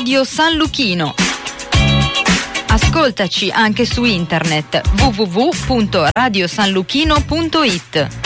Radio San Luchino. Ascoltaci anche su internet www.radiosanluchino.it.